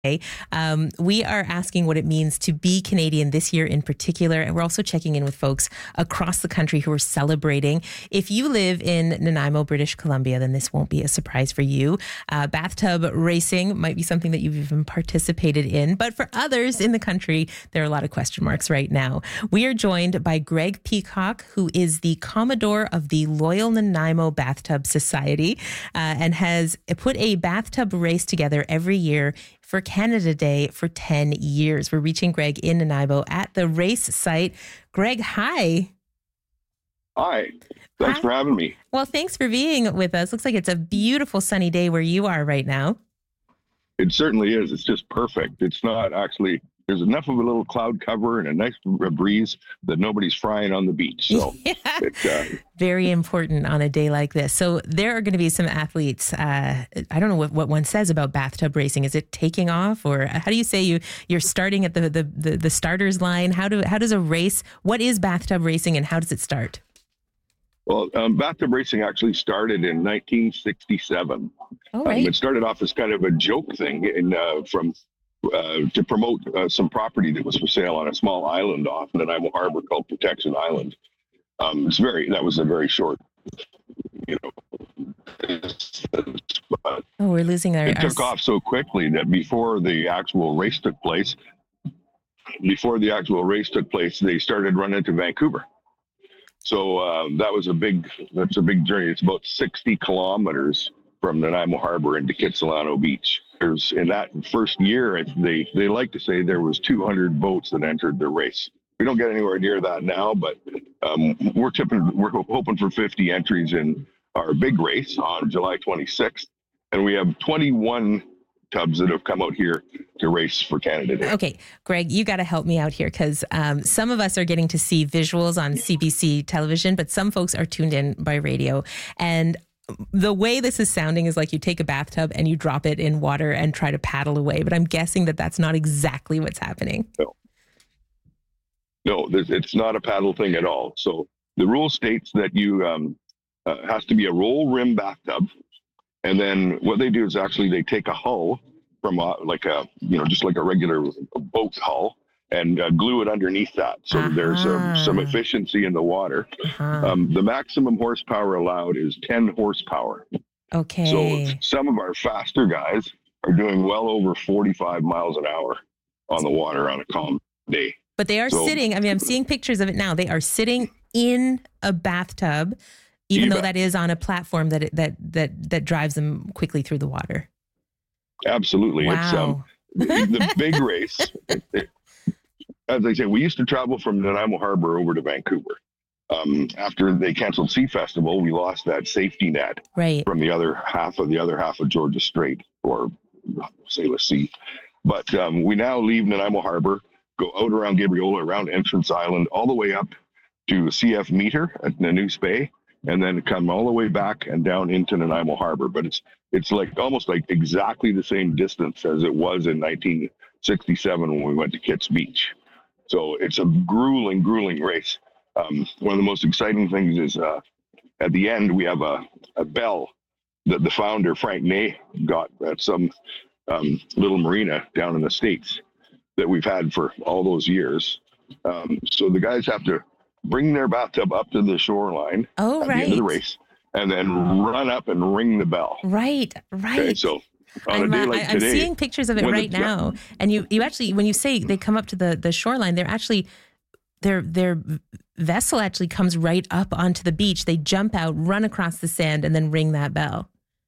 We are asking what it means to be Canadian this year in particular, and we're also checking in with folks across the country who are celebrating. If you live in Nanaimo, British Columbia, then this won't be a surprise for you. Bathtub racing might be something that you've even participated in, but for others in the country, there are a lot of question marks right now. We are joined by Greg Peacock, who is the Commodore of the Loyal Nanaimo Bathtub Society, and has put a bathtub race together every year for Canada Day for 10 years. We're reaching Greg in Nanaimo at the race site. Greg, hi. Hi. Thanks for having me. Well, thanks for being with us. Looks like it's a beautiful sunny day where you are right now. It certainly is. It's just perfect. It's not actually, there's enough of a little cloud cover and a nice breeze that nobody's frying on the beach. So it's very important on a day like this. So there are going to be some athletes. I don't know what one says about bathtub racing. Is it taking off, or how do you say you're starting at the starters line? How does a race? What is bathtub racing, and how does it start? Well, bathtub racing actually started in 1967. Oh, right. It started off as kind of a joke thing to promote some property that was for sale on a small island off Nanaimo Harbor called Protection Island. That was a very short, we're losing our. It took off so quickly that before the actual race took place, they started running to Vancouver. So that's a big journey. It's about 60 kilometers from Nanaimo Harbor into Kitsilano Beach. In that first year, they like to say there was 200 boats that entered the race. We don't get anywhere near that now, but we're hoping for 50 entries in our big race on July 26th, and we have 21 tubs that have come out here to race for Canada Day. Okay, Greg, you got to help me out here, because some of us are getting to see visuals on CBC television, but some folks are tuned in by radio. And the way this is sounding is like you take a bathtub and you drop it in water and try to paddle away. But I'm guessing that that's not exactly what's happening. No, it's not a paddle thing at all. So the rule states that you has to be a roll rim bathtub. And then what they do is actually they take a hull from just like a regular boat hull and glue it underneath that. So there's some efficiency in the water. The maximum horsepower allowed is 10 horsepower. Okay. So some of our faster guys are doing well over 45 miles an hour on the water on a calm day. But they are sitting, I'm seeing pictures of it now. They are sitting in a bathtub, even though that is on a platform that drives them quickly through the water. Absolutely. Wow. It's the big race. As I say, we used to travel from Nanaimo Harbor over to Vancouver. After they canceled Sea Festival, we lost that safety net from the other half of Georgia Strait, or Salish Sea. But we now leave Nanaimo Harbor, go out around Gabriola, around Entrance Island, all the way up to CF Meter at Nanoose Bay, and then come all the way back and down into Nanaimo Harbor. But it's like almost like exactly the same distance as it was in 1967 when we went to Kitts Beach. So it's a grueling race. One of the most exciting things is at the end, we have a bell that the founder, Frank Ney, got at some little marina down in the States that we've had for all those years. So the guys have to bring their bathtub up to the shoreline at the end of the race and then run up and ring the bell. Right. Okay, so on a day like today, I'm seeing pictures of it right now. And you actually, when you say they come up to the shoreline, they're actually, their vessel actually comes right up onto the beach. They jump out, run across the sand, and then ring that bell.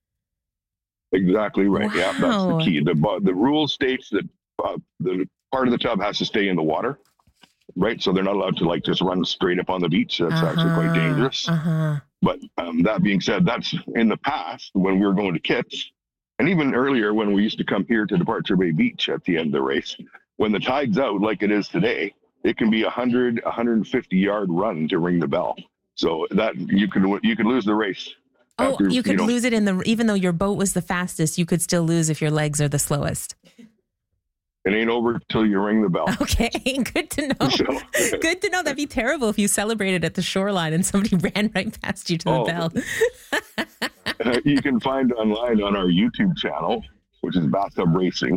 Exactly right. Wow. Yeah, that's the key. The rule states that the part of the tub has to stay in the water, right? So they're not allowed to just run straight up on the beach. That's actually quite dangerous. But that being said, that's in the past when we were going to Kitts, and even earlier when we used to come here to Departure Bay Beach at the end of the race. When the tide's out like it is today, it can be 150 yard run to ring the bell. So that you could lose the race. You could lose it even though your boat was the fastest, you could still lose if your legs are the slowest. It ain't over till you ring the bell. Okay, good to know. Good to know. That'd be terrible if you celebrated at the shoreline and somebody ran right past you to the bell. You can find online on our YouTube channel, which is Bathtub Racing.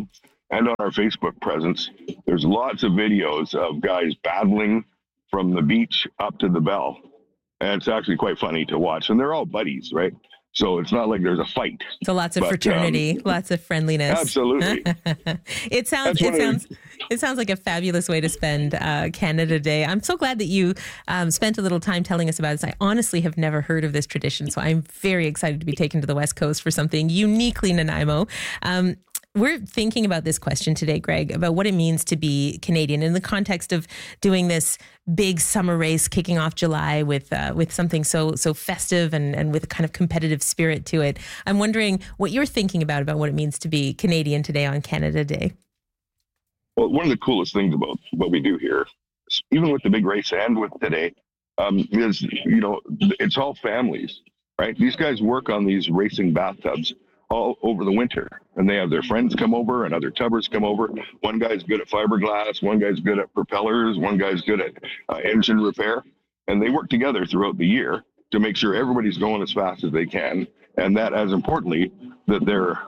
and on our Facebook presence, there's lots of videos of guys battling from the beach up to the bell. And it's actually quite funny to watch. And they're all buddies, right? So it's not like there's a fight. So lots of fraternity, lots of friendliness. Absolutely. It sounds like a fabulous way to spend Canada Day. I'm so glad that you spent a little time telling us about this. I honestly have never heard of this tradition, so I'm very excited to be taken to the West Coast for something uniquely Nanaimo. We're thinking about this question today, Greg, about what it means to be Canadian in the context of doing this big summer race kicking off July with something so festive and with a kind of competitive spirit to it. I'm wondering what you're thinking about what it means to be Canadian today on Canada Day. Well, one of the coolest things about what we do here, even with the big race and with today, is, it's all families, right? These guys work on these racing bathtubs all over the winter, and they have their friends come over and other tubbers come over. One guy's good at fiberglass, one guy's good at propellers, one guy's good at engine repair, and they work together throughout the year to make sure everybody's going as fast as they can, and that, as importantly, that their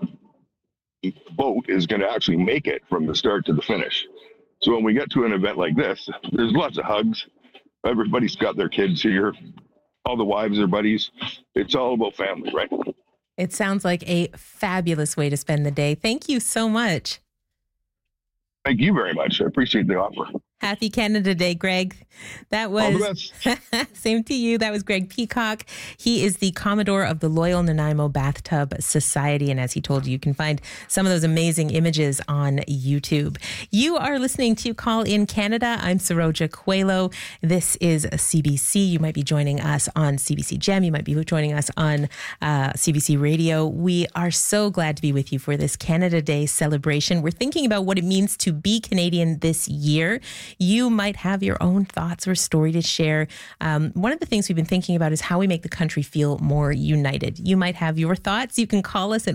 boat is going to actually make it from the start to the finish. So when we get to an event like this, there's lots of hugs. Everybody's got their kids here. All the wives are buddies. It's all about family, right? It sounds like a fabulous way to spend the day. Thank you so much. Thank you very much. I appreciate the offer. Happy Canada Day, Greg. That was all the best. Same to you. That was Greg Peacock. He is the Commodore of the Loyal Nanaimo Bathtub Society. And as he told you, you can find some of those amazing images on YouTube. You are listening to Call in Canada. I'm Saroja Coelho. This is CBC. You might be joining us on CBC Gem. You might be joining us on CBC Radio. We are so glad to be with you for this Canada Day celebration. We're thinking about what it means to be Canadian this year. You might have your own thoughts or story to share. One of the things we've been thinking about is how we make the country feel more united. You might have your thoughts. You can call us at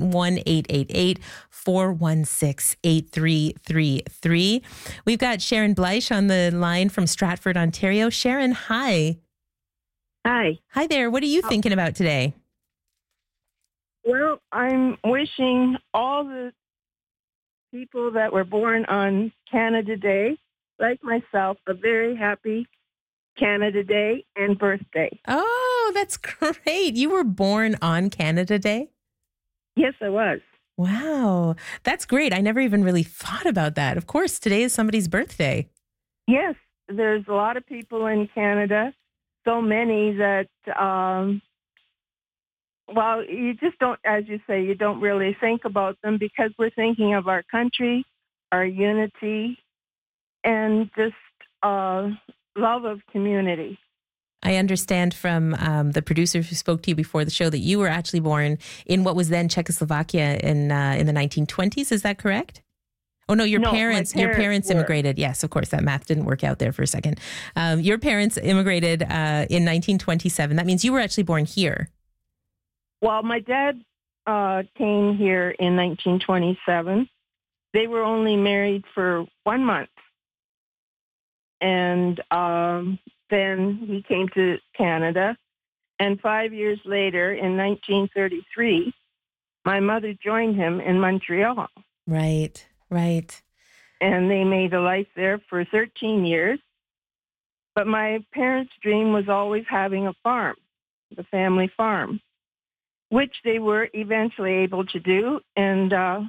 1-888-416-8333. We've got Sharon Bleich on the line from Stratford, Ontario. Sharon, hi. Hi. Hi there. What are you thinking about today? Well, I'm wishing all the people that were born on Canada Day, like myself, a very happy Canada Day and birthday. Oh, that's great. You were born on Canada Day? Yes, I was. Wow. That's great. I never even really thought about that. Of course, today is somebody's birthday. Yes, there's a lot of people in Canada, so many that, you just don't, as you say, you don't really think about them because we're thinking of our country, our unity, and just love of community. I understand from the producers who spoke to you before the show that you were actually born in what was then Czechoslovakia in the 1920s. Is that correct? Oh no, your parents immigrated. Yes, of course, that math didn't work out there for a second. Your parents immigrated in 1927. That means you were actually born here. Well, my dad came here in 1927. They were only married for 1 month. And then he came to Canada. And 5 years later, in 1933, my mother joined him in Montreal. Right. And they made a life there for 13 years. But my parents' dream was always having a farm, the family farm, which they were eventually able to do, and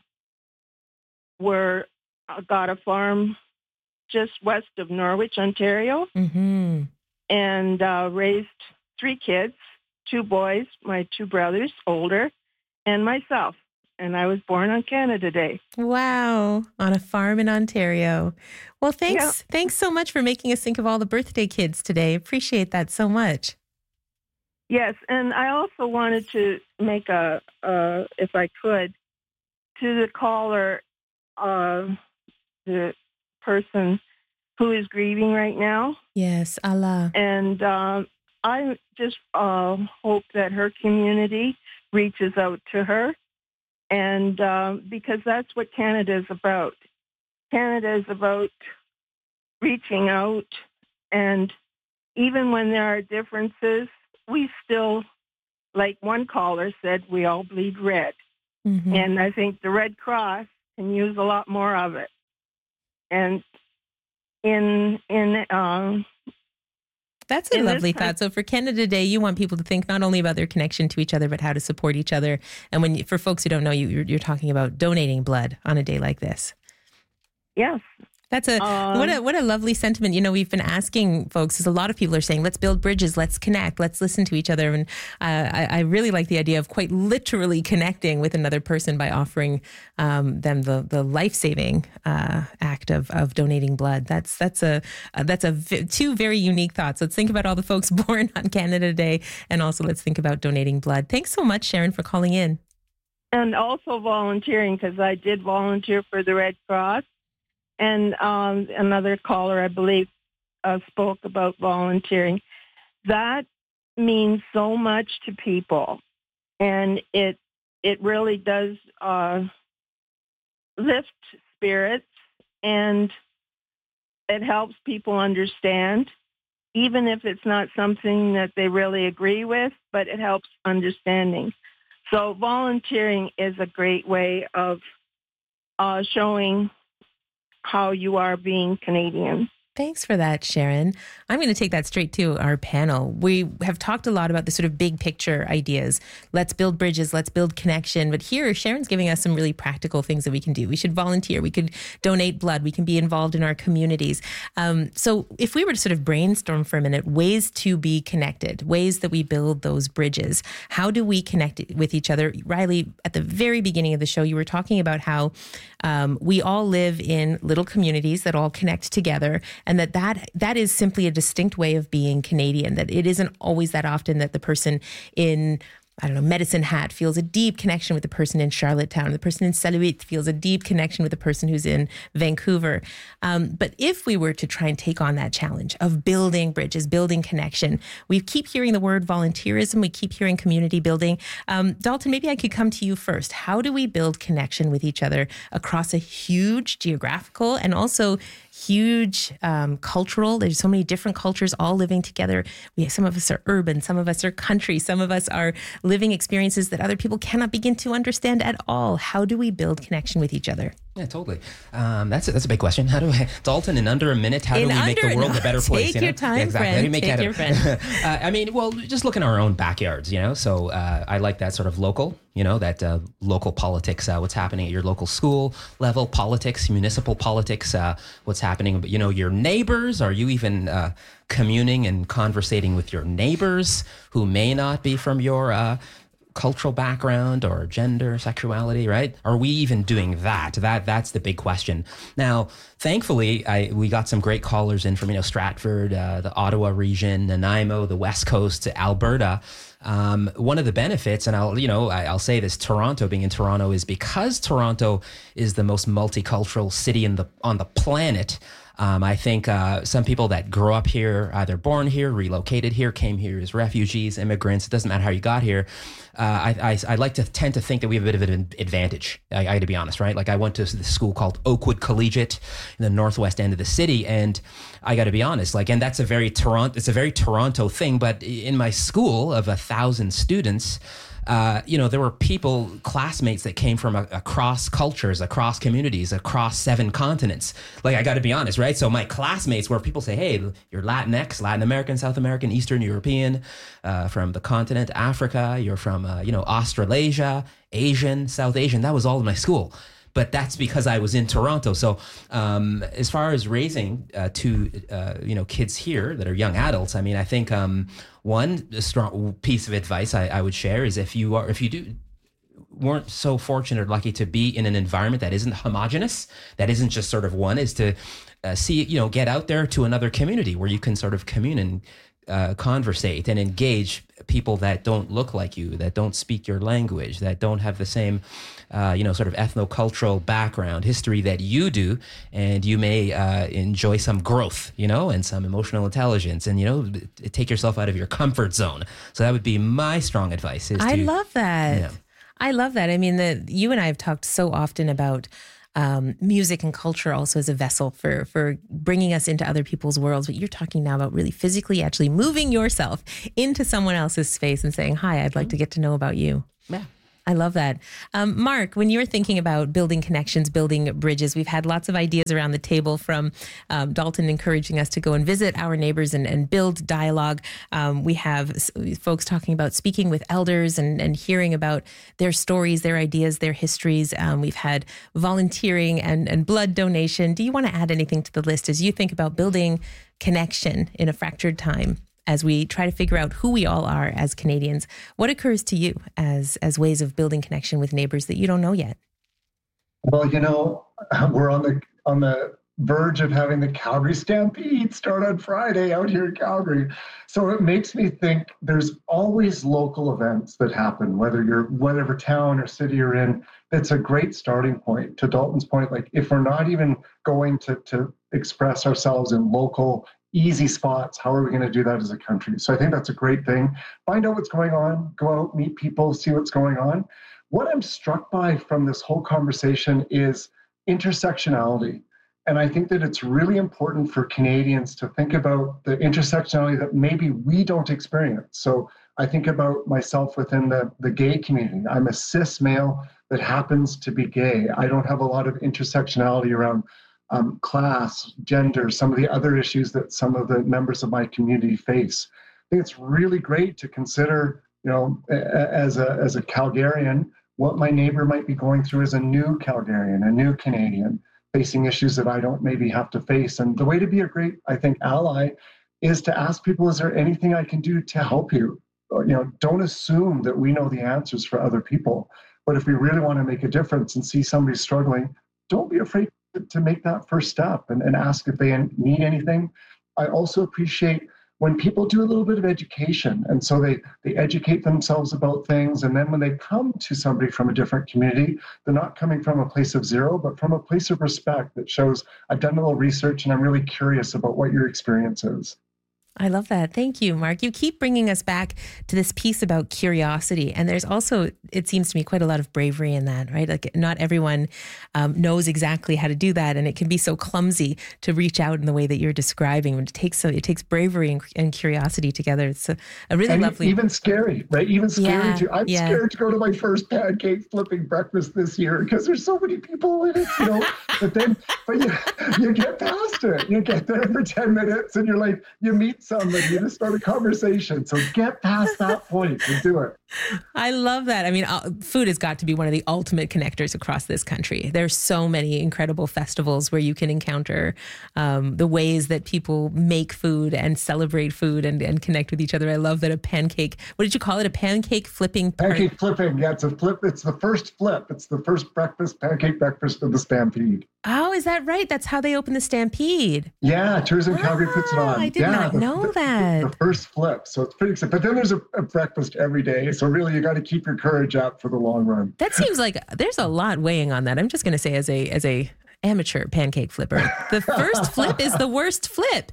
got a farm just west of Norwich, Ontario, and raised 3 kids, 2 boys, my 2 brothers, older, and myself. And I was born on Canada Day. Wow. On a farm in Ontario. Well, thanks. Yeah. Thanks so much for making us think of all the birthday kids today. Appreciate that so much. Yes. And I also wanted to make if I could, to the caller, the person who is grieving right now. Yes, Allah. And I just hope that her community reaches out to her. And because that's what Canada is about. Canada is about reaching out. And even when there are differences, we still, like one caller said, we all bleed red. And I think the Red Cross can use a lot more of it. And that's a lovely thought. So for Canada Day, you want people to think not only about their connection to each other, but how to support each other. And for folks who don't know, you're talking about donating blood on a day like this. Yes. That's what a lovely sentiment. You know, we've been asking folks, as a lot of people are saying, let's build bridges, let's connect, let's listen to each other. And I really like the idea of quite literally connecting with another person by offering them the life-saving act of donating blood. That's two very unique thoughts. Let's think about all the folks born on Canada Day, and also let's think about donating blood. Thanks so much, Sharon, for calling in. And also volunteering, because I did volunteer for the Red Cross. And another caller, I believe, spoke about volunteering. That means so much to people, and it really does lift spirits, and it helps people understand, even if it's not something that they really agree with, but it helps understanding. So volunteering is a great way of showing how you are being Canadian. Thanks for that, Sharon. I'm going to take that straight to our panel. We have talked a lot about the sort of big picture ideas. Let's build bridges, let's build connection. But here, Sharon's giving us some really practical things that we can do. We should volunteer. We could donate blood. We can be involved in our communities. So if we were to sort of brainstorm for a minute, ways to be connected, ways that we build those bridges, how do we connect with each other? Riley, at the very beginning of the show, you were talking about how we all live in little communities that all connect together, and that is simply a distinct way of being Canadian, that it isn't always that often that the person in, I don't know, Medicine Hat feels a deep connection with the person in Charlottetown. The person in Saluit feels a deep connection with the person who's in Vancouver. But if we were to try and take on that challenge of building bridges, building connection, we keep hearing the word volunteerism. We keep hearing community building. Dalton, maybe I could come to you first. How do we build connection with each other across a huge geographical and also huge cultural? There's so many different cultures all living together. Some of us are urban, some of us are country, some of us are living experiences that other people cannot begin to understand at all. How do we build connection with each other? Yeah, totally. That's a big question. How do we, Dalton, in under a minute, how do we make the world a better place? Take your time, yeah, exactly. friend. How do you make take your friend. I mean, well, just look in our own backyards, So I like that sort of local, that local politics, what's happening at your local school level, politics, municipal politics, what's happening, your neighbors. Are you even communing and conversating with your neighbors who may not be from your cultural background or gender, sexuality, right? Are we even doing that? That's the big question. Now, thankfully, we got some great callers in from, Stratford, the Ottawa region, Nanaimo, the West Coast, Alberta. One of the benefits, and I'll say this, being in Toronto, is because Toronto is the most multicultural city on the planet. I think some people that grow up here, either born here, relocated here, came here as refugees, immigrants, it doesn't matter how you got here. I like to tend to think that we have a bit of an advantage. I got to be honest, right? Like I went to this school called Oakwood Collegiate in the northwest end of the city, and I got to be honest, and that's a very Toronto thing. But in my school of 1,000 students, there were classmates that came from across cultures, across communities, across 7 continents. Like, I got to be honest, right? So my classmates were people say, hey, you're Latinx, Latin American, South American, Eastern European, from the continent, Africa, you're from, Australasia, Asian, South Asian. That was all in my school. But that's because I was in Toronto. So as far as raising kids here that are young adults, I mean, I think one strong piece of advice I would share is if you weren't so fortunate or lucky to be in an environment that isn't homogenous, that isn't just sort of one, is to get out there to another community where you can sort of commune and conversate and engage people that don't look like you, that don't speak your language, that don't have the same, sort of ethnocultural background, history that you do, and you may enjoy some growth, and some emotional intelligence, and take yourself out of your comfort zone. So that would be my strong advice. I love that. I love that. I mean, you and I have talked so often about music and culture also as a vessel for bringing us into other people's worlds. But you're talking now about really physically actually moving yourself into someone else's space and saying, hi, I'd like to get to know about you. Yeah. I love that. Mark, when you're thinking about building connections, building bridges, we've had lots of ideas around the table from Dalton encouraging us to go and visit our neighbors and build dialogue. We have folks talking about speaking with elders and hearing about their stories, their ideas, their histories. We've had volunteering and blood donation. Do you want to add anything to the list as you think about building connection in a fractured time? As we try to figure out who we all are as Canadians, what occurs to you as ways of building connection with neighbors that you don't know yet? Well, we're on the verge of having the Calgary Stampede start on Friday out here in Calgary. So it makes me think there's always local events that happen, whether you're whatever town or city you're in. That's a great starting point. To Dalton's point, like if we're not even going to express ourselves in local easy spots, how are we going to do that as a country? So I think that's a great thing. Find out what's going on, go out, meet people, see what's going on. What I'm struck by from this whole conversation is intersectionality. And I think that it's really important for Canadians to think about the intersectionality that maybe we don't experience. So I think about myself within the gay community. I'm a cis male that happens to be gay. I don't have a lot of intersectionality around class, gender, some of the other issues that some of the members of my community face. I think it's really great to consider, as a Calgarian, what my neighbor might be going through as a new Calgarian, a new Canadian, facing issues that I don't maybe have to face. And the way to be a great, I think, ally is to ask people, is there anything I can do to help you? Don't assume that we know the answers for other people. But if we really want to make a difference and see somebody struggling, don't be afraid to make that first step and ask if they need anything. I also appreciate when people do a little bit of education, and so they educate themselves about things, and then when they come to somebody from a different community, they're not coming from a place of zero, but from a place of respect that shows, I've done a little research and I'm really curious about what your experience is. I love that. Thank you, Mark. You keep bringing us back to this piece about curiosity. And there's also, it seems to me, quite a lot of bravery in that, right? Like not everyone knows exactly how to do that. And it can be so clumsy to reach out in the way that you're describing. It takes bravery and curiosity together. It's a really lovely. Even scary, right? Even scary too. I'm scared to go to my first pancake flipping breakfast this year because there's so many people in it, but you get past it. You get there for 10 minutes and you're like, you meet somebody, you just start a conversation. So get past that point and do it. I love that. I mean, food has got to be one of the ultimate connectors across this country. There's so many incredible festivals where you can encounter the ways that people make food and celebrate food and connect with each other. I love that a pancake, what did you call it? A pancake flipping? Pancake flipping. Yeah, it's a flip. It's the first flip. It's the first pancake breakfast of the Stampede. Oh, is that right? That's how they open the Stampede. Yeah, Tourism Calgary puts it on. I did not know that. The first flip. So it's pretty exciting. But then there's a breakfast every day. So really, you got to keep your courage up for the long run. That seems like there's a lot weighing on that. I'm just going to say as a amateur pancake flipper, the first flip is the worst flip.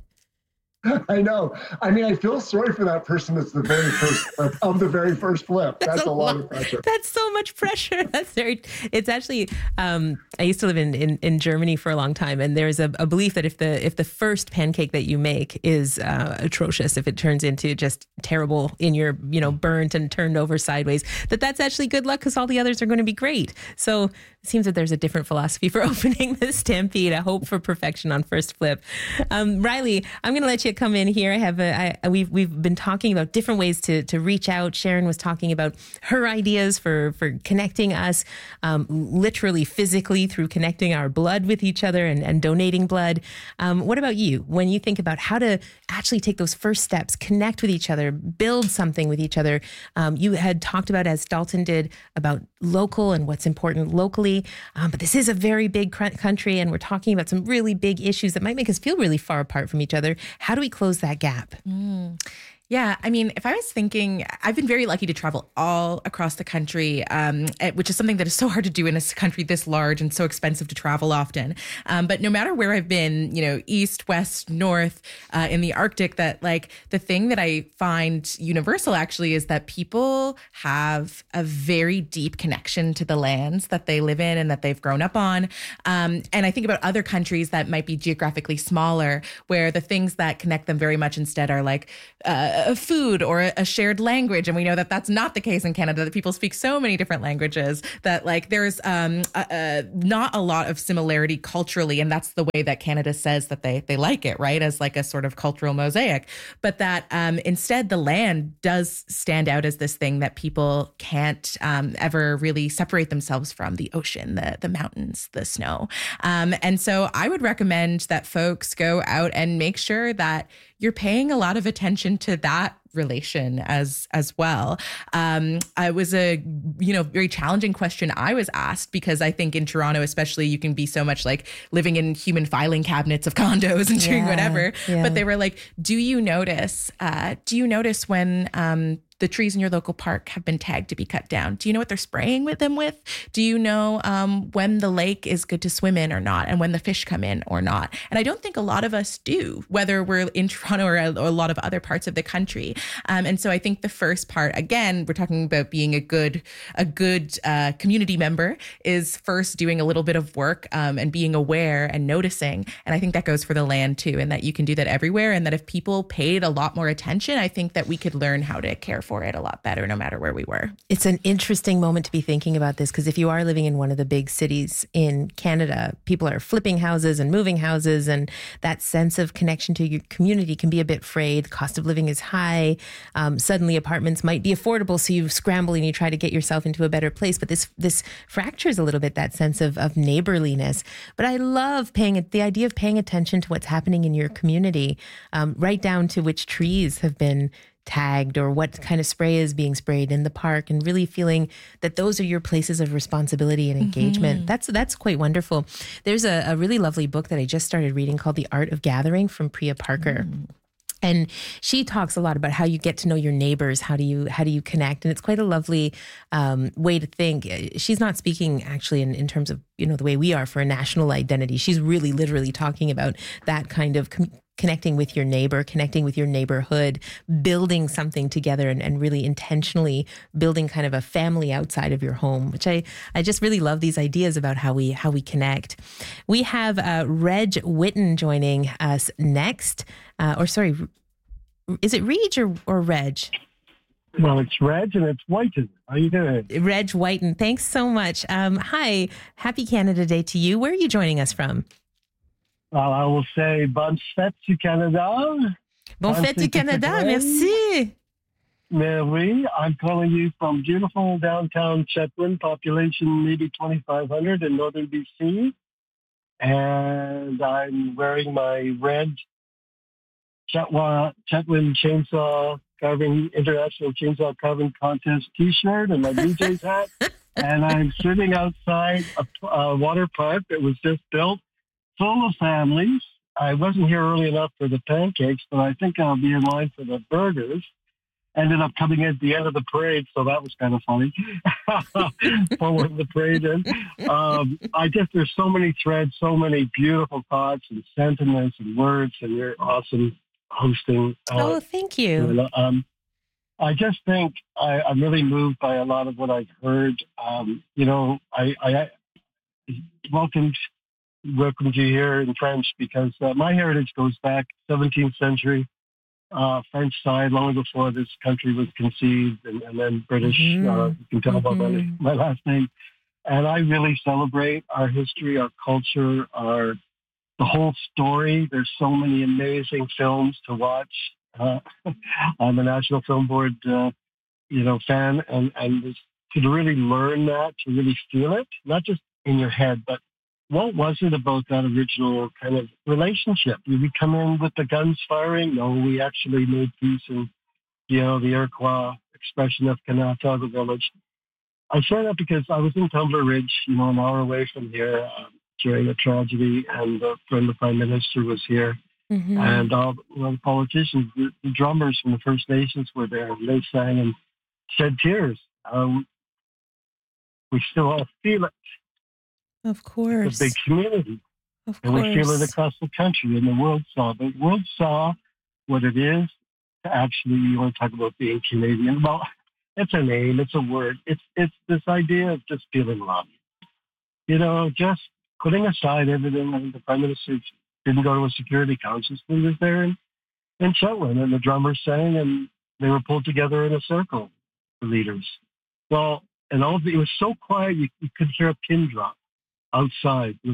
I know. I mean, I feel sorry for that person that's the very first of the very first flip. That's a lot of pressure. That's so much pressure. It's actually, I used to live in Germany for a long time. And there's a belief that if the first pancake that you make is atrocious, if it turns into just terrible in your, burnt and turned over sideways, that's actually good luck because all the others are going to be great. So it seems that there's a different philosophy for opening the Stampede. I hope for perfection on first flip. Riley, I'm going to let you come in here. We've been talking about different ways to reach out. Sharon was talking about her ideas for connecting us, literally, physically through connecting our blood with each other and donating blood. What about you? When you think about how to actually take those first steps, connect with each other, build something with each other, you had talked about, as Dalton did, about local and what's important locally. But this is a very big country, and we're talking about some really big issues that might make us feel really far apart from each other. How do we close that gap? Yeah, I mean, if I was thinking, I've been very lucky to travel all across the country, which is something that is so hard to do in a country this large and so expensive to travel often. But no matter where I've been, east, west, north, in the Arctic, that the thing that I find universal actually is that people have a very deep connection to the lands that they live in and that they've grown up on. And I think about other countries that might be geographically smaller, where the things that connect them very much instead are food or a shared language. And we know that that's not the case in Canada, that people speak so many different languages that like there's not a lot of similarity culturally. And that's the way that Canada says that they like it, right? As like a sort of cultural mosaic. But that instead the land does stand out as this thing that people can't ever really separate themselves from: the ocean, the mountains, the snow. And so I would recommend that folks go out and make sure that you're paying a lot of attention to that relation as well. It was a very challenging question I was asked, because I think in Toronto especially, you can be so much like living in human filing cabinets of condos and doing whatever. Yeah. But they were like, do you notice when the trees in your local park have been tagged to be cut down? Do you know what they're spraying them with? Do you know when the lake is good to swim in or not, and when the fish come in or not? And I don't think a lot of us do, whether we're in Toronto or a lot of other parts of the country. And so I think the first part, again, we're talking about being a good community member, is first doing a little bit of work and being aware and noticing. And I think that goes for the land too, and that you can do that everywhere. And that if people paid a lot more attention, I think that we could learn how to care for it a lot better, no matter where we were. It's an interesting moment to be thinking about this, because if you are living in one of the big cities in Canada, people are flipping houses and moving houses, and that sense of connection to your community can be a bit frayed. Cost of living is high. Suddenly apartments might be affordable, so you scramble and you try to get yourself into a better place. But this fractures a little bit that sense of neighborliness. But I love the idea of paying attention to what's happening in your community, right down to which trees have been tagged or what kind of spray is being sprayed in the park, and really feeling that those are your places of responsibility and engagement. That's quite wonderful. There's a really lovely book that I just started reading called The Art of Gathering from Priya Parker. And she talks a lot about how you get to know your neighbors. How do you connect? And it's quite a lovely way to think. She's not speaking actually in terms of, the way we are for a national identity. She's really literally talking about that kind of connecting with your neighbor, connecting with your neighborhood, building something together, and really intentionally building kind of a family outside of your home, which I just really love these ideas about how we connect. We have Reg Whitten joining us next. Is it Reg or Reg? Well, it's Reg and it's Whiten. How you doing? Reg Whiten, thanks so much. Hi, happy Canada Day to you. Where are you joining us from? Well, I will say bonne fête du Canada. Bonne fête du Canada, merci. Mais oui, I'm calling you from beautiful downtown Chetwynd, population maybe 2,500 in northern BC. And I'm wearing my red Chetwynd International Chainsaw Carving Contest T-shirt and my DJ's hat. And I'm sitting outside a water park that was just built, full of families. I wasn't here early enough for the pancakes, but I think I'll be in line for the burgers. Ended up coming at the end of the parade, so that was kind of funny. Following the parade in. There's so many threads, so many beautiful thoughts and sentiments and words, and you're awesome hosting. Thank you. I just think I'm really moved by a lot of what I've heard. I welcomed you here in French because my heritage goes back 17th century, French side, long before this country was conceived, and then British. You can tell by my last name. And I really celebrate our history, our culture, the whole story. There's so many amazing films to watch. I'm a National Film Board, fan, and to really learn that, to really feel it, not just in your head, but what was it about that original kind of relationship? Did we come in with the guns firing? No, we actually made peace in, the Iroquois expression of Kanataga Village. I say that because I was in Tumbler Ridge, an hour away from here during the tragedy, and when the Prime Minister was here. And all the politicians, the drummers from the First Nations were there, and they sang and shed tears. We still all feel it. Of course. It's a big community. Of and course. We feel it across the country, and the world saw. The world saw what it is to actually, you want to talk about being Canadian. Well, it's a name, it's a word. It's this idea of just feeling love. Just putting aside everything. I mean, the Prime Minister didn't go to a Security Council. He was there in Chetwynd, and the drummers sang, and they were pulled together in a circle, the leaders. Well, and it was so quiet you could hear a pin drop outside with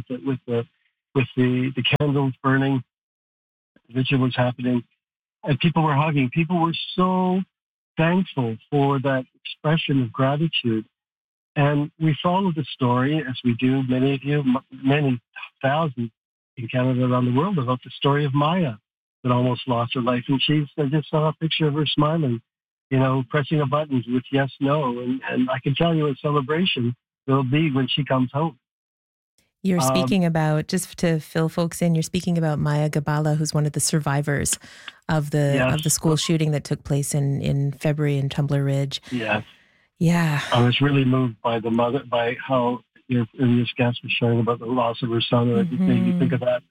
the candles burning. The vigil was happening, and people were hugging. People were so thankful for that expression of gratitude. And we followed the story, as we do, many of you, many thousands in Canada and around the world, about the story of Maya that almost lost her life. And I just saw a picture of her smiling, pressing a button with yes, no. And I can tell you a celebration there'll be when she comes home. You're speaking about, just to fill folks in, you're speaking about Maya Gabala, who's one of the survivors of the school shooting that took place in February in Tumbler Ridge. Yes. Yeah. I was really moved by by how your previous guest was sharing about the loss of her son. And it made me think of that.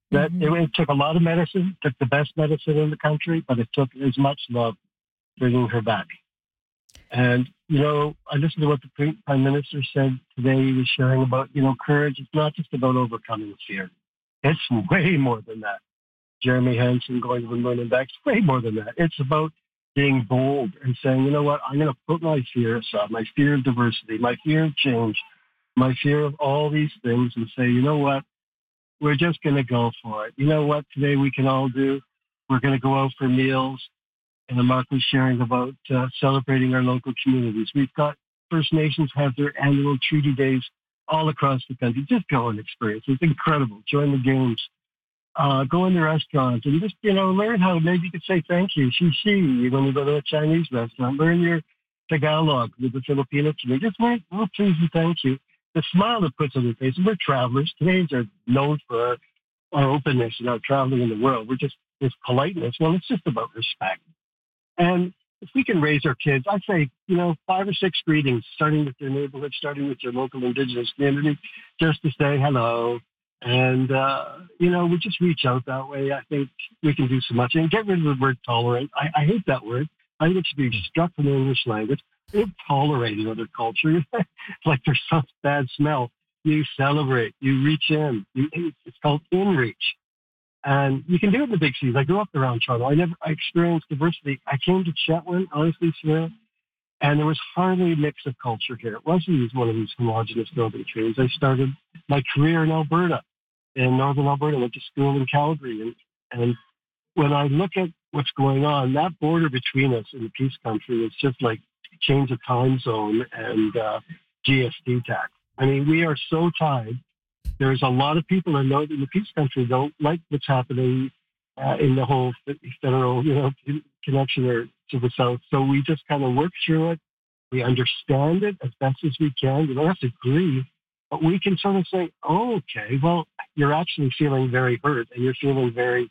It took a lot of medicine, took the best medicine in the country, but it took as much love bringing her back. And, I listened to what the Prime Minister said today. He was sharing about, courage. It's not just about overcoming fear. It's way more than that. Jeremy Hansen going to the moon and back, it's way more than that. It's about being bold and saying, you know what, I'm going to put my fear aside, my fear of diversity, my fear of change, my fear of all these things, and say, you know what, we're just going to go for it. You know what today we can all do? We're going to go out for meals. And Mark was sharing about celebrating our local communities. We've got First Nations have their annual treaty days all across the country. Just go and experience it. It's incredible. Join the games. Go in the restaurants and just, learn how maybe you could say thank you, shishi, when you go to a Chinese restaurant. Learn your Tagalog with the Filipino community. Just learn, please and thank you. The smile that puts on your face. We're travelers. Canadians are known for our openness and our traveling in the world. We're just this politeness. Well, it's just about respect. And if we can raise our kids, I'd say, 5 or 6 greetings, starting with their neighborhood, starting with your local Indigenous community, just to say hello. And, we just reach out that way. I think we can do so much. And get rid of the word tolerant. I hate that word. I think it should be struck from the English language. You're tolerating other culture. It's like there's some bad smell. You celebrate. You reach in. It's called in-reach. And you can do it in the big cities. I grew up around Toronto. I experienced diversity. I came to Chetwynd, honestly, Sarah, and there was hardly a mix of culture here. It wasn't one of these homogenous northern communities. I started my career in Alberta, in northern Alberta. I went to school in Calgary. And when I look at what's going on, that border between us in the Peace Country is just like change of time zone and GST tax. I mean, we are so tied. There's a lot of people in the Peace Country don't like what's happening in the whole federal, connection to the South. So we just kind of work through it. We understand it as best as we can. We don't have to agree, but we can sort of say, oh, okay, well, you're actually feeling very hurt and you're feeling very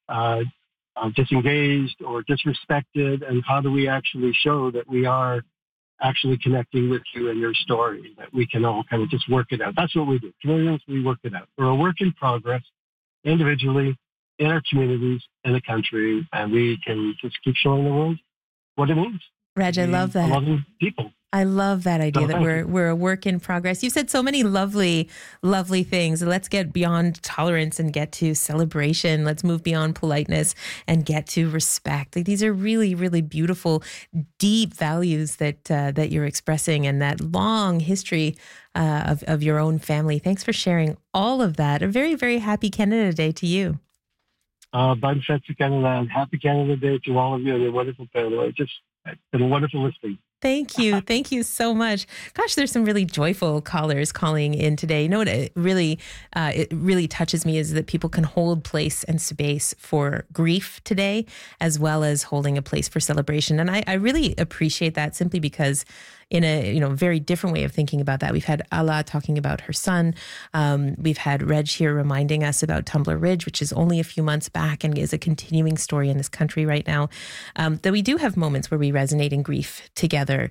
disengaged or disrespected. And how do we actually show that we are actually connecting with you and your story, that we can all kind of just work it out? That's what we do. Canadians, we work it out. We're a work in progress, individually, in our communities, in the country, and we can just keep showing the world what it means. Reg, I love that. Loving people. I love that idea that we're a work in progress. You've said so many lovely, lovely things. Let's get beyond tolerance and get to celebration. Let's move beyond politeness and get to respect. Like, these are really, really beautiful, deep values that you're expressing, and that long history of your own family. Thanks for sharing all of that. A very, very happy Canada Day to you. Bonne fête to Canada, and happy Canada Day to all of you and your wonderful family. It's been a wonderful listening. Thank you. Thank you so much. Gosh, there's some really joyful callers calling in today. You know what it really touches me is that people can hold place and space for grief today, as well as holding a place for celebration. And I really appreciate that, simply because in a very different way of thinking about that. We've had Ala talking about her son. We've had Reg here reminding us about Tumbler Ridge, which is only a few months back and is a continuing story in this country right now. That we do have moments where we resonate in grief together.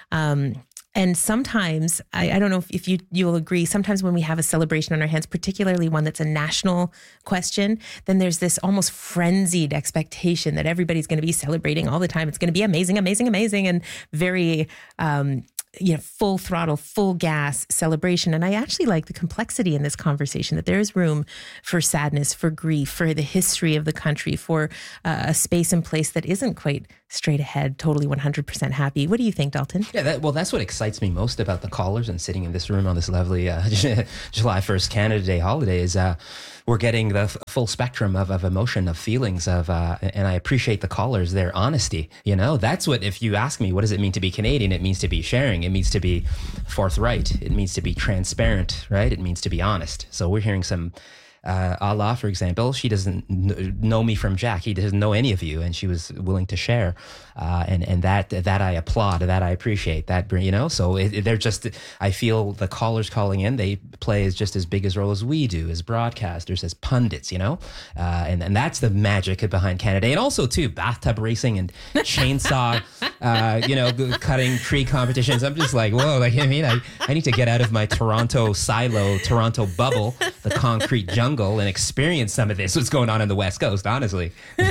And sometimes, I don't know if you'll agree, sometimes when we have a celebration on our hands, particularly one that's a national question, then there's this almost frenzied expectation that everybody's going to be celebrating all the time. It's going to be amazing, amazing, amazing, and very full throttle, full gas celebration. And I actually like the complexity in this conversation, that there is room for sadness, for grief, for the history of the country, for a space and place that isn't quite straight ahead, totally 100% happy. What do you think, Dalton? Yeah, that's what excites me most about the callers and sitting in this room on this lovely July 1st Canada Day holiday is we're getting the full spectrum of emotion, of feelings, and I appreciate the callers, their honesty. That's what, if you ask me, what does it mean to be Canadian? It means to be sharing. It means to be forthright. It means to be transparent, right? It means to be honest. So we're hearing some Allah, for example, she doesn't know me from Jack. He doesn't know any of you, and she was willing to share. And that I applaud, that I appreciate. That, so they're just, I feel the callers calling in, they play just as big a role as we do, as broadcasters, as pundits, and that's the magic behind Canada. And also too, bathtub racing and chainsaw, cutting tree competitions. I'm just like, whoa, I need to get out of my Toronto bubble, the concrete jungle, and experience some of this, what's going on the West Coast, honestly.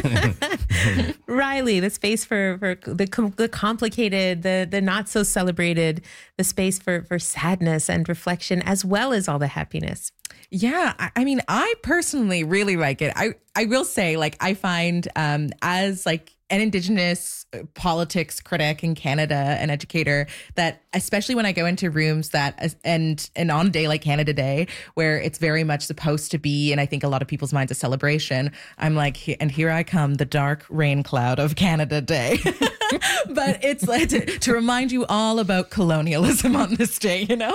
Riley, the space for the complicated, the not so celebrated, the space for sadness and reflection, as well as all the happiness. Yeah, I personally really like it. I will say, I find as an Indigenous politics critic in Canada, an educator, that especially when I go into rooms and on a day like Canada Day, where it's very much supposed to be, and I think a lot of people's minds, a celebration, I'm like, and here I come, the dark rain cloud of Canada Day. But it's to remind you all about colonialism on this day, and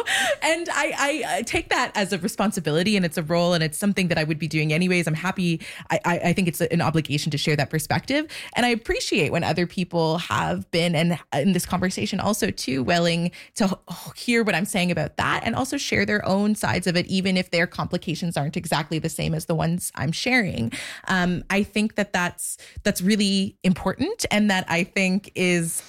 I take that as a responsibility, and it's a role, and it's something that I would be doing anyways. I'm happy. I think it's an obligation to share that perspective, and I appreciate when other people have been, and in this conversation also too, willing to hear what I'm saying about that, and also share their own sides of it, even if their complications aren't exactly the same as the ones I'm sharing. I think that's really important, and that I think is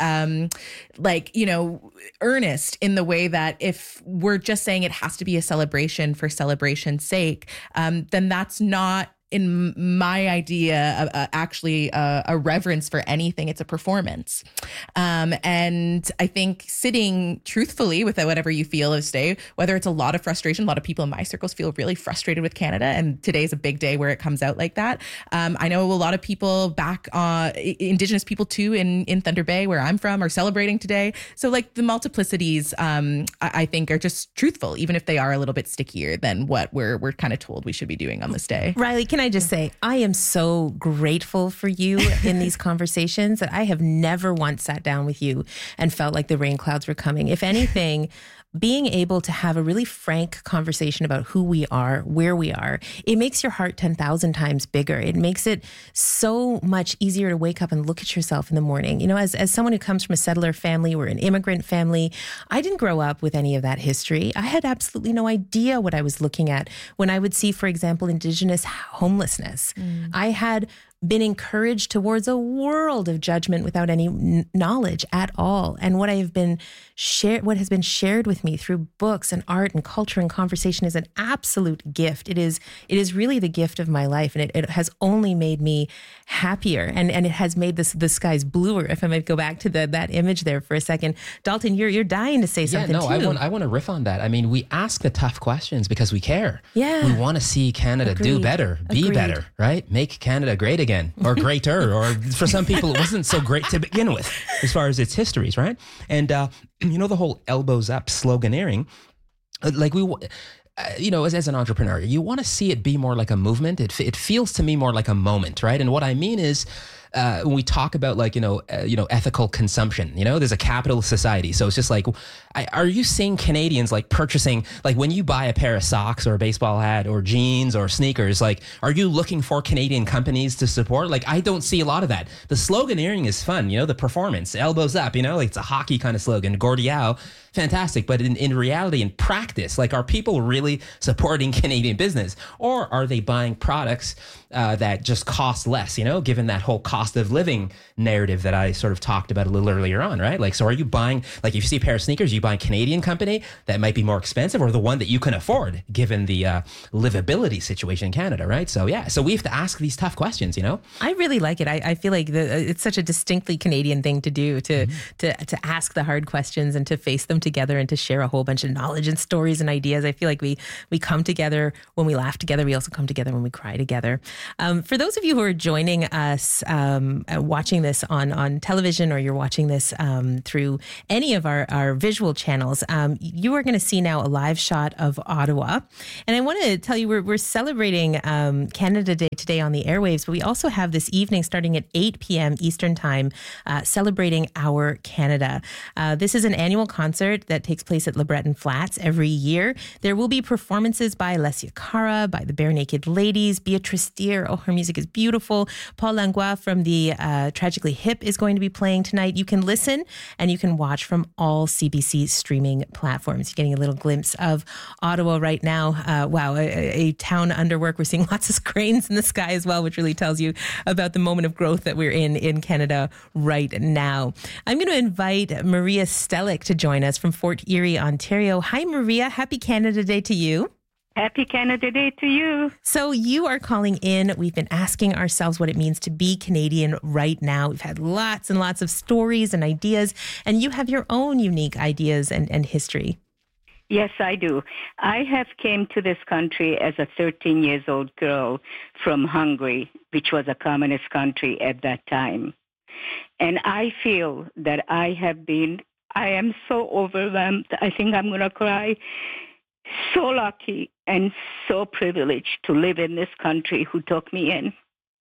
earnest in the way that if we're just saying it has to be a celebration for celebration's sake, then that's not, in my idea, actually a reverence for anything. It's a performance. And I think sitting truthfully with whatever you feel is today, whether it's a lot of frustration, a lot of people in my circles feel really frustrated with Canada, and today's a big day where it comes out like that. I know a lot of people back, Indigenous people too, in Thunder Bay, where I'm from, are celebrating today. So the multiplicities, I think, are just truthful, even if they are a little bit stickier than what we're kind of told we should be doing on this day. Riley, can I just say, I am so grateful for you in these conversations, that I have never once sat down with you and felt like the rain clouds were coming. If anything, being able to have a really frank conversation about who we are, where we are, it makes your heart 10,000 times bigger. It makes it so much easier to wake up and look at yourself in the morning. As someone who comes from a settler family or an immigrant family, I didn't grow up with any of that history. I had absolutely no idea what I was looking at when I would see, for example, Indigenous homelessness. I had been encouraged towards a world of judgment without any knowledge at all. And what has been shared with me through books and art and culture and conversation is an absolute gift. It is really the gift of my life, and it has only made me happier, and it has made the skies bluer. If I might go back to that image there for a second, Dalton, you're dying to say something too. I want to riff on that. We ask the tough questions because we care. Yeah, we want to see Canada do better, be better, right? Make Canada great again, or greater, or for some people it wasn't so great to begin with, as far as its histories, right? And the whole elbows up sloganeering, as an entrepreneur, you want to see it be more like a movement. It feels to me more like a moment, right? And what I mean is, when we talk about ethical consumption, there's a capitalist society. So it's just are you seeing Canadians purchasing, when you buy a pair of socks or a baseball hat or jeans or sneakers, are you looking for Canadian companies to support? I don't see a lot of that. The sloganeering is fun, the performance, elbows up, it's a hockey kind of slogan, Gordie Howe, fantastic. But in reality, in practice, are people really supporting Canadian business, or are they buying products that just cost less, given that whole cost cost of living narrative that I sort of talked about a little earlier on, right? Like, so are you buying, like, if you see a pair of sneakers, you buy a Canadian company that might be more expensive, or the one that you can afford given the livability situation in Canada, right? So yeah, so we have to ask these tough questions, you know? I really like it. I feel like it's such a distinctly Canadian thing to do, to ask the hard questions and to face them together and to share a whole bunch of knowledge and stories and ideas. I feel like we come together when we laugh together. We also come together when we cry together. For those of you who are joining us, watching this on television, or you're watching this through any of our visual channels, you are going to see now a live shot of Ottawa. And I want to tell you, we're celebrating Canada Day today on the airwaves, but we also have this evening starting at 8 p.m. Eastern Time, celebrating Our Canada. This is an annual concert that takes place at LeBreton Flats every year. There will be performances by Alessia Cara, by the Bare Naked Ladies, Beatrice Deer. Oh, her music is beautiful. Paul Langlois from the Tragically Hip is going to be playing tonight. You can listen and you can watch from all CBC streaming platforms. You're getting a little glimpse of Ottawa right now. Wow, a town under work. We're seeing lots of cranes in the sky as well, which really tells you about the moment of growth that we're in Canada right now. I'm going to invite Maria Stellick to join us from Fort Erie, Ontario. Hi, Maria. Happy Canada Day to you. Happy Canada Day to you. So you are calling in. We've been asking ourselves what it means to be Canadian right now. We've had lots and lots of stories and ideas, and you have your own unique ideas and history. Yes, I do. I have came to this country as a 13-year-old girl from Hungary, which was a communist country at that time. And I feel that I am so overwhelmed. I think I'm going to cry. So lucky and so privileged to live in this country who took me in.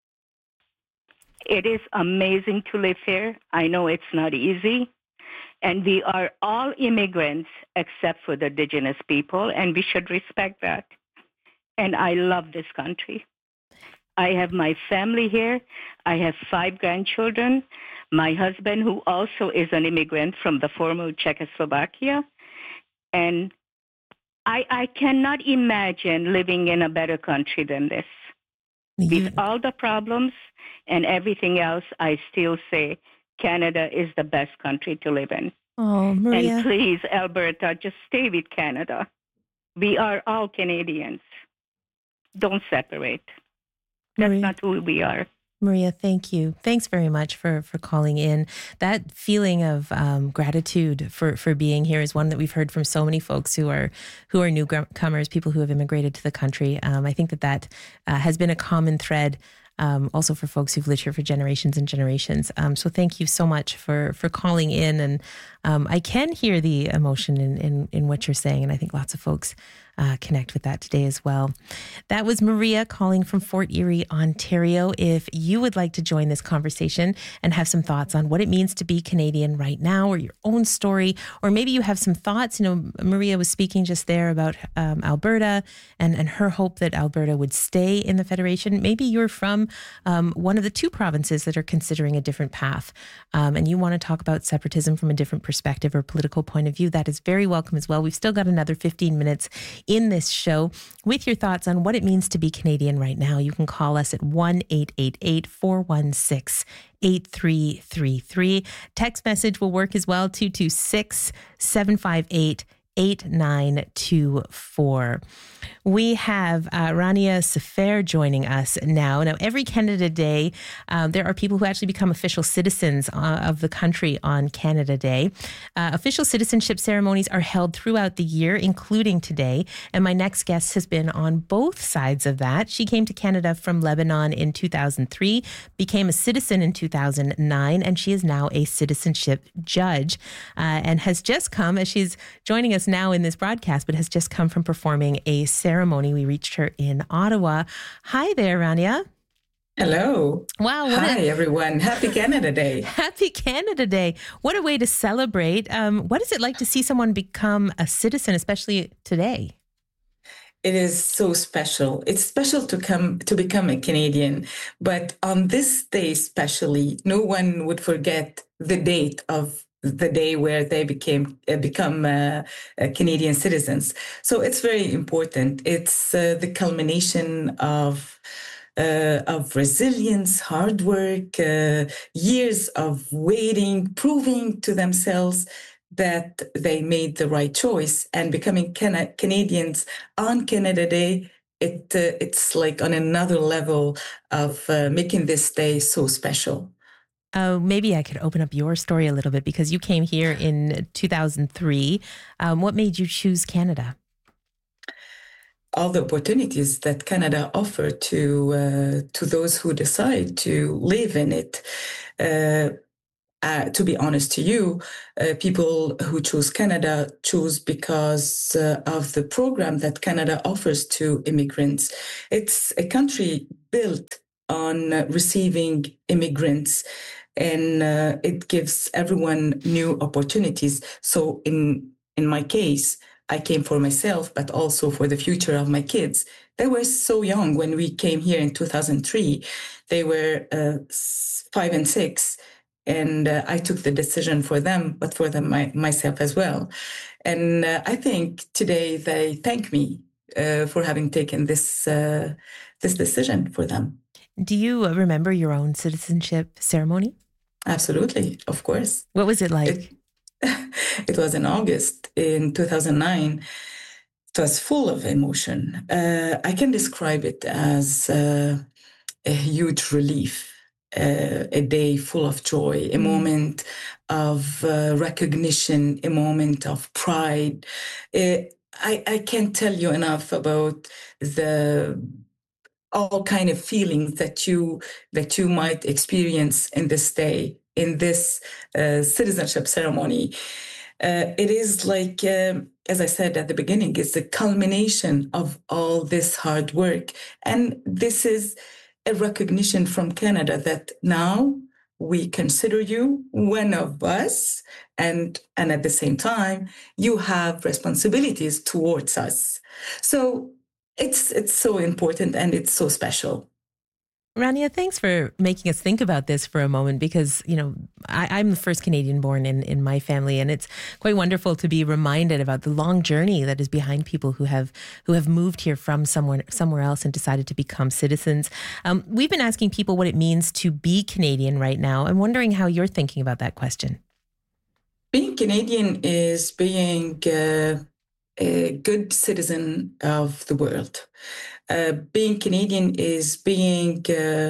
It is amazing to live here. I know it's not easy. And we are all immigrants except for the indigenous people, and we should respect that. And I love this country. I have my family here. I have 5 grandchildren. My husband, who also is an immigrant from the former Czechoslovakia. And I cannot imagine living in a better country than this. Yeah. With all the problems and everything else, I still say Canada is the best country to live in. Oh, Maria. And please, Alberta, just stay with Canada. We are all Canadians. Don't separate. That's Maria. not who we are. Maria, thank you. Thanks very much for calling in. That feeling of gratitude for being here is one that we've heard from so many folks who are newcomers, people who have immigrated to the country. I think that has been a common thread. Also for folks who've lived here for generations and generations. So thank you so much for calling in. And I can hear the emotion in what you're saying. And I think lots of folks connect with that today as well. That was Maria calling from Fort Erie, Ontario. If you would like to join this conversation and have some thoughts on what it means to be Canadian right now, or your own story, or maybe you have some thoughts, Maria was speaking just there about Alberta and her hope that Alberta would stay in the Federation. Maybe you're from one of the 2 provinces that are considering a different path, and you want to talk about separatism from a different perspective or political point of view. That is very welcome as well. We've still got another 15 minutes in this show with your thoughts on what it means to be Canadian right now. You can call us at 1-888-416-8333. Text message will work as well, 226-758-8924. We have Rania Sefer joining us now. Now, every Canada Day, there are people who actually become official citizens of the country on Canada Day. Official citizenship ceremonies are held throughout the year, including today. And my next guest has been on both sides of that. She came to Canada from Lebanon in 2003, became a citizen in 2009, and she is now a citizenship judge and has just come, as she's joining us now in this broadcast, but has just come from performing a ceremony. We reached her in Ottawa. Hi there, Rania. Hello. Wow. Hi, everyone. Happy Canada Day. Happy Canada Day. What a way to celebrate. What is it like to see someone become a citizen, especially today? It is so special. It's special to become a Canadian. But on this day especially, no one would forget the date of the day where they become Canadian citizens. So it's very important. It's the culmination of of resilience, hard work, years of waiting, proving to themselves that they made the right choice, and becoming Canadians on Canada Day. It's like on another level of making this day so special. Maybe I could open up your story a little bit, because you came here in 2003. What made you choose Canada? All the opportunities that Canada offers to those who decide to live in it. To be honest to you, people who choose Canada choose because of the program that Canada offers to immigrants. It's a country built on receiving immigrants, and it gives everyone new opportunities. So in my case, I came for myself, but also for the future of my kids. They were so young when we came here in 2003. They were 5 and 6. And I took the decision for them, but for them myself as well. And I think today they thank me for having taken this decision for them. Do you remember your own citizenship ceremony? Absolutely, of course. What was it like? It was in August in 2009. It was full of emotion. I can describe it as a huge relief. A day full of joy, a moment of recognition, a moment of pride. I can't tell you enough about all kind of feelings that you might experience in this day, in this citizenship ceremony. It is like, as I said at the beginning, it's the culmination of all this hard work, and this is a recognition from Canada that now we consider you one of us, and at the same time, you have responsibilities towards us. So it's so important, and it's so special. Rania, thanks for making us think about this for a moment, because, you know, I'm the first Canadian born in my family, and it's quite wonderful to be reminded about the long journey that is behind people who have moved here from somewhere else and decided to become citizens. We've been asking people what it means to be Canadian right now. I'm wondering how you're thinking about that question. Being Canadian is being a good citizen of the world. Being Canadian is being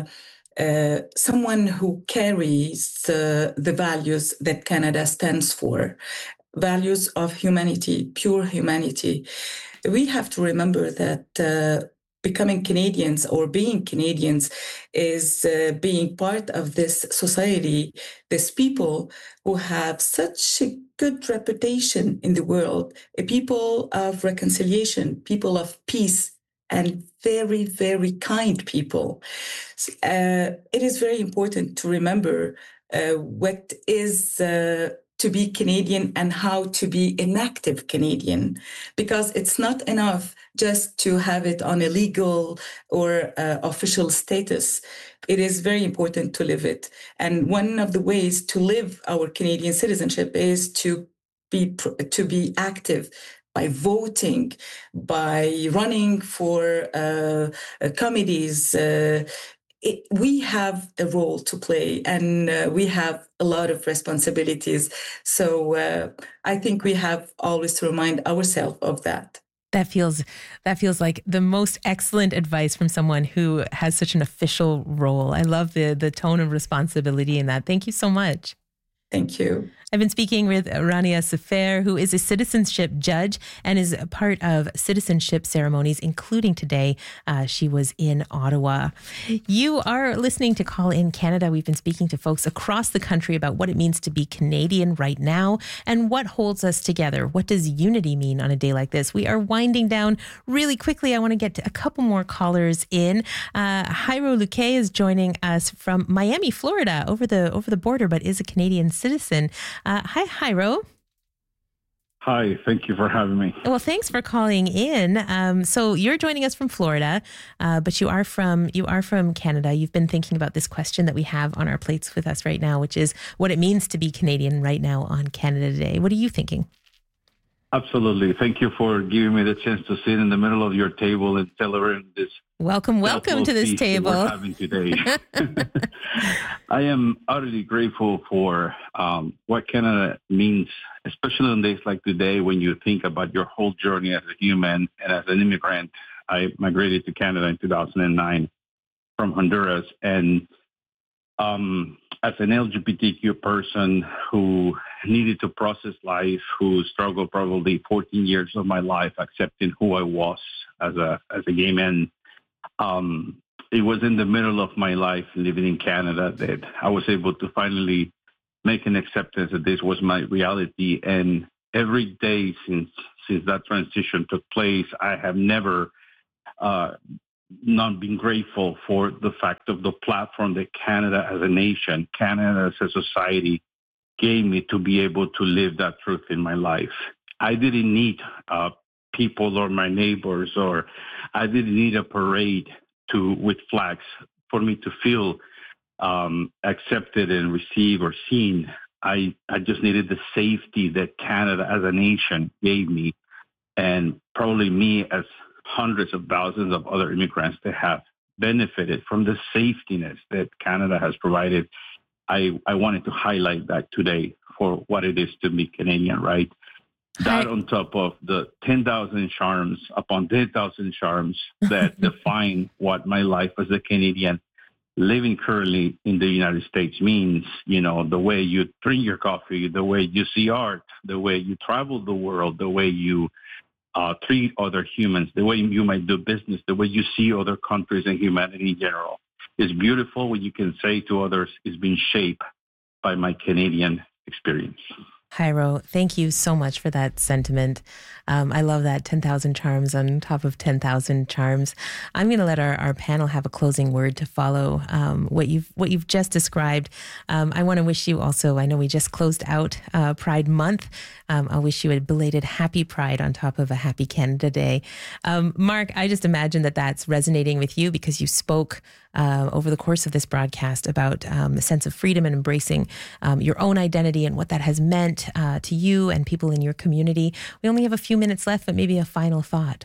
someone who carries the values that Canada stands for, values of humanity, pure humanity. We have to remember that becoming Canadians or being Canadians is being part of this society, this people who have such a good reputation in the world, a people of reconciliation, people of peace, and very, very kind people. It is very important to remember what is to be Canadian and how to be an active Canadian, because it's not enough just to have it on a legal or official status. It is very important to live it. And one of the ways to live our Canadian citizenship is to be active, by voting, by running for committees. We have a role to play, and we have a lot of responsibilities. So I think we have always to remind ourselves of that. That feels like the most excellent advice from someone who has such an official role. I love the tone of responsibility in that. Thank you so much. Thank you. I've been speaking with Rania Sefer, who is a citizenship judge and is a part of citizenship ceremonies, including today. She was in Ottawa. You are listening to Call in Canada. We've been speaking to folks across the country about what it means to be Canadian right now and what holds us together. What does unity mean on a day like this? We are winding down really quickly. I want to get to a couple more callers in. Jairo Luque is joining us from Miami, Florida, over the border, but is a Canadian citizen. Hi, Jairo. Hi, thank you for having me. Well, thanks for calling in. So you're joining us from Florida, but you are from Canada. You've been thinking about this question that we have on our plates with us right now, which is what it means to be Canadian right now on Canada Day. What are you thinking? Absolutely. Thank you for giving me the chance to sit in the middle of your table and celebrate this Welcome to this table. We're having today. I am utterly grateful for what Canada means, especially on days like today when you think about your whole journey as a human and as an immigrant. I migrated to Canada in 2009 from Honduras, and as an LGBTQ person who needed to process life, who struggled probably 14 years of my life accepting who I was as a gay man. It was in the middle of my life living in Canada that I was able to finally make an acceptance that this was my reality. And every day since that transition took place, I have never not been grateful for the fact of the platform that Canada as a nation, Canada as a society gave me to be able to live that truth in my life. I didn't need people or my neighbors, or I didn't need a parade with flags for me to feel accepted and received or seen. I just needed the safety that Canada as a nation gave me, and probably me as hundreds of thousands of other immigrants that have benefited from the safetiness that Canada has provided. I wanted to highlight that today for what it is to be Canadian, right? That on top of the 10,000 charms upon 10,000 charms that define what my life as a Canadian living currently in the United States means, the way you drink your coffee, the way you see art, the way you travel the world, the way you treat other humans, the way you might do business, the way you see other countries and humanity in general. It's beautiful when you can say to others, it's been shaped by my Canadian experience. Jairo, thank you so much for that sentiment. I love that 10,000 charms on top of 10,000 charms. I'm going to let our panel have a closing word to follow what you've just described. I want to wish you also, I know we just closed out Pride Month. I'll wish you a belated happy Pride on top of a happy Canada Day. Mark, I just imagine that that's resonating with you because you spoke over the course of this broadcast about the sense of freedom and embracing your own identity and what that has meant to you and people in your community. We only have a few minutes left, but maybe a final thought.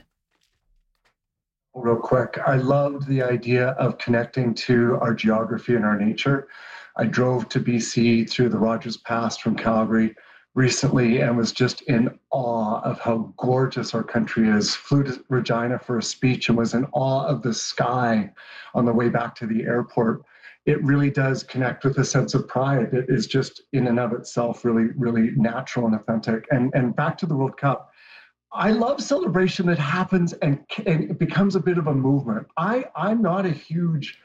Real quick, I loved the idea of connecting to our geography and our nature. I drove to BC through the Rogers Pass from Calgary recently and was just in awe of how gorgeous our country is. Flew to Regina for a speech and was in awe of the sky on the way back to the airport. It really does connect with a sense of pride that is just in and of itself really, really natural and authentic. And back to the World Cup, I love celebration that happens and it becomes a bit of a movement. I'm not a huge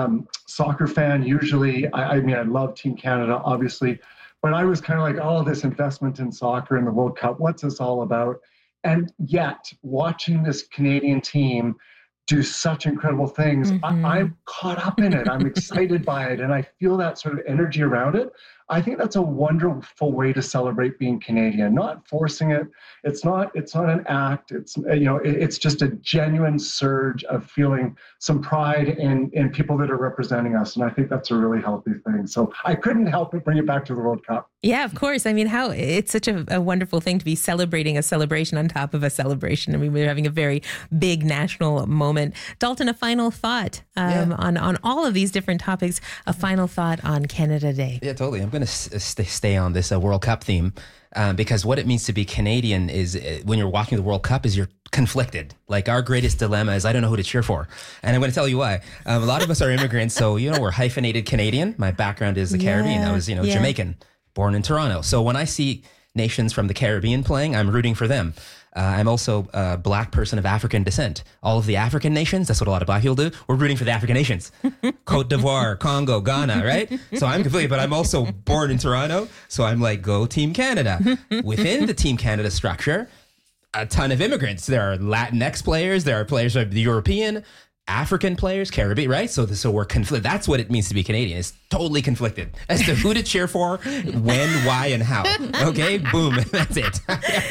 soccer fan usually. I mean, I love Team Canada, obviously, but I was kind of like, oh, this investment in soccer and the World Cup, what's this all about? And yet, watching this Canadian team do such incredible things, I'm caught up in it. I'm excited by it, and I feel that sort of energy around it. I think that's a wonderful way to celebrate being Canadian, not forcing it. It's not an act. It's just a genuine surge of feeling some pride in people that are representing us. And I think that's a really healthy thing. So I couldn't help but bring it back to the World Cup. Yeah, of course. I mean, it's such a wonderful thing to be celebrating a celebration on top of a celebration. I mean, we're having a very big national moment. Dalton, a final thought on all of these different topics, a final thought on Canada Day. Yeah, totally. I'm going to stay on this World Cup theme because what it means to be Canadian is when you're watching the World Cup is you're conflicted. Like our greatest dilemma is I don't know who to cheer for. And I'm going to tell you why. A lot of us are immigrants. So, we're hyphenated Canadian. My background is the Caribbean. I was, Jamaican, born in Toronto. So when I see nations from the Caribbean playing, I'm rooting for them. I'm also a Black person of African descent. All of the African nations, that's what a lot of Black people do. We're rooting for the African nations. Cote d'Ivoire, Congo, Ghana, right? So I'm completely, but I'm also born in Toronto. So I'm like, go Team Canada. Within the Team Canada structure, a ton of immigrants. There are Latinx players. There are players of the European, African players, Caribbean, right? So we're conflicted. That's what it means to be Canadian. It's totally conflicted as to who to cheer for, when, why, and how. Okay, boom, that's it.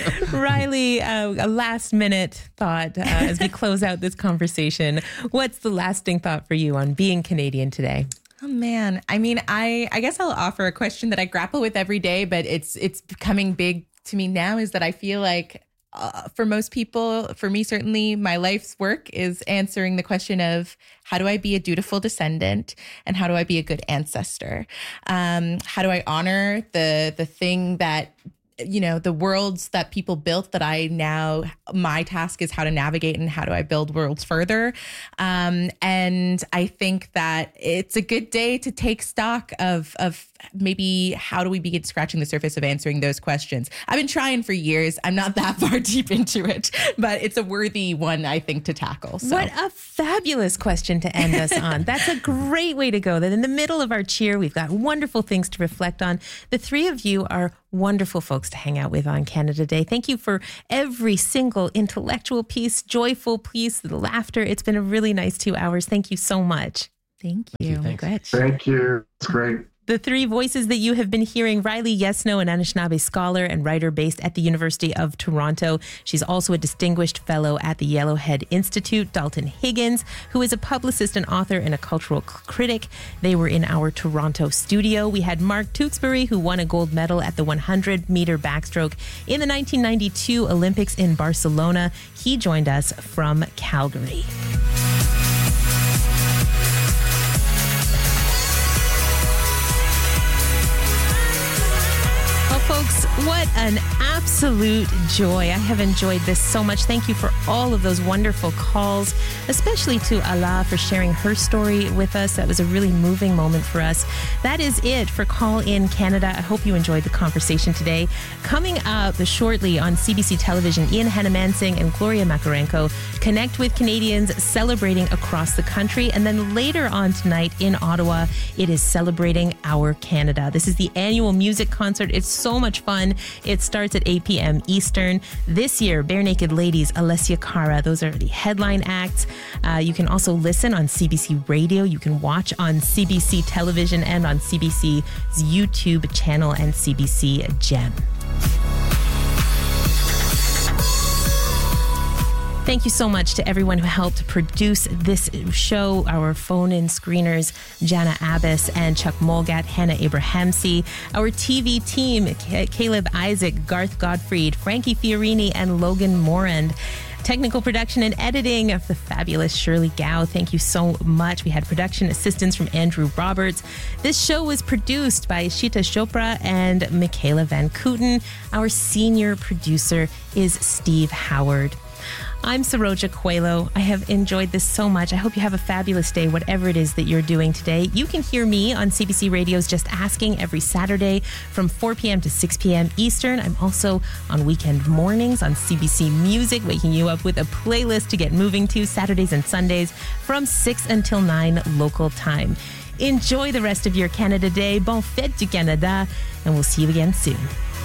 Riley, a last minute thought as we close out this conversation. What's the lasting thought for you on being Canadian today? Oh man, I mean, I guess I'll offer a question that I grapple with every day, but it's becoming big to me now. Is that I feel like for most people, for me certainly, my life's work is answering the question of how do I be a dutiful descendant and how do I be a good ancestor? How do I honor the thing that, you know, the worlds that people built that my task is how to navigate and how do I build worlds further. And I think that it's a good day to take stock of maybe how do we begin scratching the surface of answering those questions. I've been trying for years. I'm not that far deep into it, but it's a worthy one, I think, to tackle. So. What a fabulous question to end us on. That's a great way to go. That in the middle of our cheer, we've got wonderful things to reflect on. The three of you are wonderful folks to hang out with on Canada Day. Thank you for every single intellectual piece, joyful piece, the laughter. It's been a really nice 2 hours. Thank you so much. Thank you. Thank you. It's great. The three voices that you have been hearing, Riley Yesno, an Anishinaabe scholar and writer based at the University of Toronto. She's also a distinguished fellow at the Yellowhead Institute. Dalton Higgins, who is a publicist and author and a cultural critic. They were in our Toronto studio. We had Mark Tewksbury, who won a gold medal at the 100-meter backstroke in the 1992 Olympics in Barcelona. He joined us from Calgary. Folks, what an absolute joy. I have enjoyed this so much. Thank you for all of those wonderful calls, especially to Ala for sharing her story with us. That was a really moving moment for us. That is it for Call in Canada. I hope you enjoyed the conversation today. Coming up shortly on CBC Television, Ian Hanamansing and Gloria Makarenko connect with Canadians celebrating across the country. And then later on tonight in Ottawa, it is Celebrating Our Canada. This is the annual music concert. It's so much fun. It starts at 8 p.m. Eastern. This year, Bare Naked Ladies, Alessia Cara, those are the headline acts. You can also listen on CBC Radio. You can watch on CBC Television and on CBC's YouTube channel and CBC Gem. Thank you so much to everyone who helped produce this show, our phone-in screeners, Jana Abbas and Chuck Molgat, Hannah Abrahamsey, our TV team, Caleb Isaac, Garth Gottfried, Frankie Fiorini, and Logan Morand. Technical production and editing of the fabulous Shirley Gao. Thank you so much. We had production assistance from Andrew Roberts. This show was produced by Shita Chopra and Michaela Van Kooten. Our senior producer is Steve Howard. I'm Saroja Coelho. I have enjoyed this so much. I hope you have a fabulous day, whatever it is that you're doing today. You can hear me on CBC Radio's Just Asking every Saturday from 4 p.m. to 6 p.m. Eastern. I'm also on weekend mornings on CBC Music, waking you up with a playlist to get moving to Saturdays and Sundays from 6 until 9 local time. Enjoy the rest of your Canada Day. Bon fête du Canada, and we'll see you again soon.